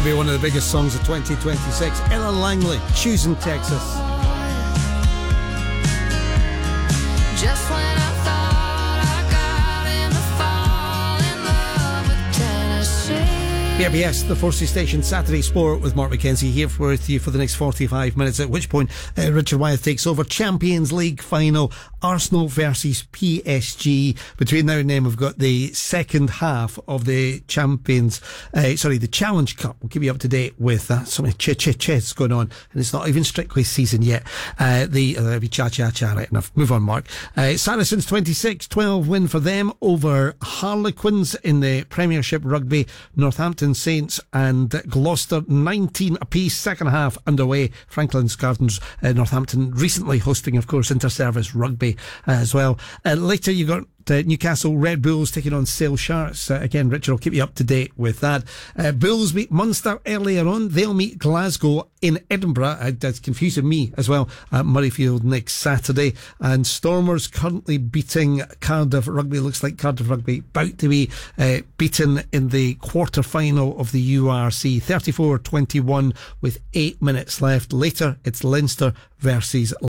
Could be one of the biggest songs of 2026. Ella Langley, Choosing Texas. Just when I thought I got him to fall in love with Tennessee. PBS, the Forces Station, Saturday Sport with Mark McKenzie here with you for the next 45 minutes, at which point Richard Wyeth takes over. Champions League final, Arsenal versus PSG. Between now and then we've got the second half of the the Challenge Cup. We'll keep you up to date with something chess going on, and it's not even strictly season yet. Right enough. Move on, Mark. Saracens 26-12 win for them over Harlequins in the Premiership Rugby. Northampton Saints and Gloucester 19 apiece. Second half underway. Franklin's Gardens, Northampton recently hosting, of course, inter-service rugby as well. Later you got Newcastle Red Bulls taking on Sale Sharks. Again, Richard will keep you up to date with that. Bulls meet Munster earlier on. They'll meet Glasgow in Edinburgh. That's confusing me as well. At Murrayfield next Saturday. And Stormers currently beating Cardiff Rugby. Looks like Cardiff Rugby about to be beaten in the quarter-final of the URC. 34-21 with 8 minutes left. Later, it's Leinster versus